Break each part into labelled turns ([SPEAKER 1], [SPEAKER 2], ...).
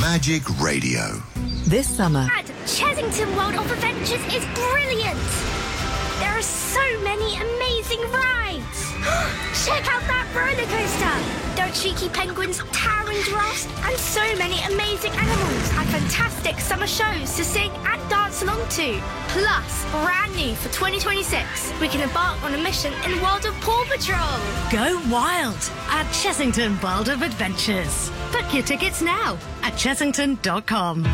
[SPEAKER 1] Magic Radio.
[SPEAKER 2] This summer,
[SPEAKER 3] Chessington World of Adventures is brilliant! There are so many amazing rides! Check out that roller coaster! There are cheeky penguins, towering giraffes, and so many amazing animals and fantastic summer shows to sing and dance along to. Plus, brand new for 2026, we can embark on a mission in the world of Paw Patrol.
[SPEAKER 2] go wild at Chessington World of Adventures. Book your tickets now at chessington.com.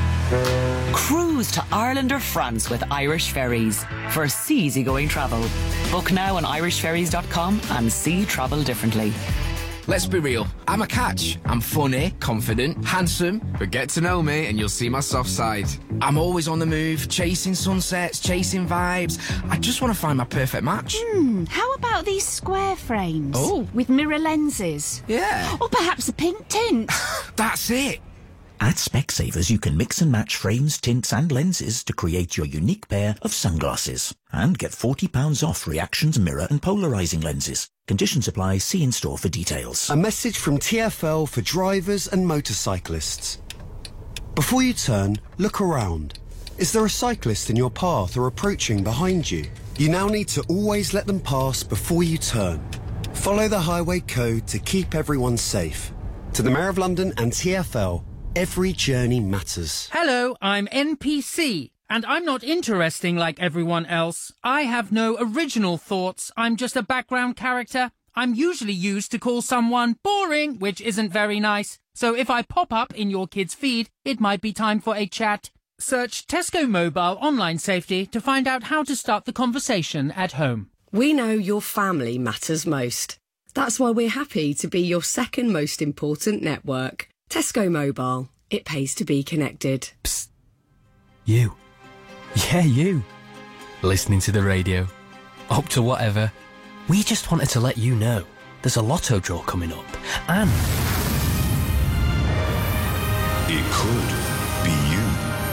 [SPEAKER 4] Cruise to Ireland or France with Irish Ferries for seasygoing travel. Book now on irishferries.com and see travel differently.
[SPEAKER 5] Let's be real, I'm a catch. I'm funny, confident, handsome, but get to know me and you'll see my soft side. I'm always on the move, chasing sunsets, chasing vibes. I just want to find my perfect match.
[SPEAKER 6] How about these square frames?
[SPEAKER 5] Oh.
[SPEAKER 6] With mirror lenses?
[SPEAKER 5] Yeah.
[SPEAKER 6] Or perhaps a pink tint?
[SPEAKER 5] That's it.
[SPEAKER 7] At Specsavers, you can mix and match frames, tints and lenses to create your unique pair of sunglasses. And get £40 off Reactions mirror and polarising lenses. Conditions apply. See in store for details.
[SPEAKER 8] A message from TfL for drivers and motorcyclists. Before you turn, look around. Is there a cyclist in your path or approaching behind you? You now need to always let them pass before you turn. Follow the highway code to keep everyone safe. To the Mayor of London and TfL, every journey matters.
[SPEAKER 9] Hello, I'm NPC, and I'm not interesting like everyone else. I have no original thoughts. I'm just a background character. I'm usually used to call someone boring, which isn't very nice. So if I pop up in your kid's feed, it might be time for a chat. Search Tesco Mobile Online Safety to find out how to start the conversation at home.
[SPEAKER 10] We know your family matters most. That's why we're happy to be your second most important network. Tesco Mobile. It pays to be connected.
[SPEAKER 11] Psst. You. Yeah, you. Listening to the radio. Up to whatever. We just wanted to let you know there's a lotto draw coming up. And
[SPEAKER 1] It could be you.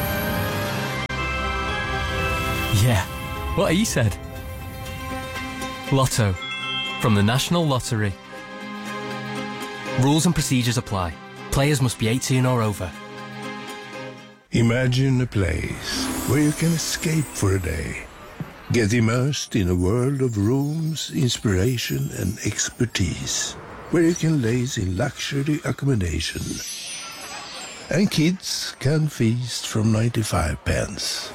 [SPEAKER 11] yeah, what he said. Lotto. From the National Lottery. Rules and procedures apply. Players must be 18 or over.
[SPEAKER 12] Imagine a place where you can escape for a day. Get immersed in a world of rooms, inspiration and expertise. Where you can laze in luxury accommodation. And kids can feast from 95 pence.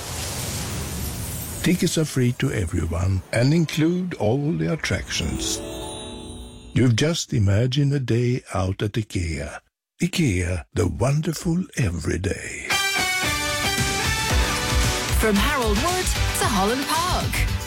[SPEAKER 12] Tickets are free to everyone and include all the attractions. You've just imagined a day out at IKEA. IKEA, the wonderful everyday.
[SPEAKER 2] From Harold Wood to Holland Park.